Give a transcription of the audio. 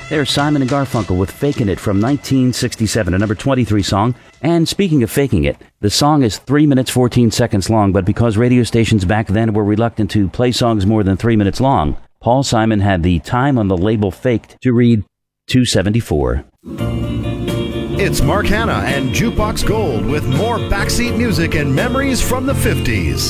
There's Simon and Garfunkel with Fakin' It from 1967, a number 23 song. And speaking of faking it, the song is 3 minutes 14 seconds long, but because radio stations back then were reluctant to play songs more than 3 minutes long, Paul Simon had the time on the label faked to read 274. It's Mark Hanna and Jukebox Gold with more backseat music and memories from the 50s.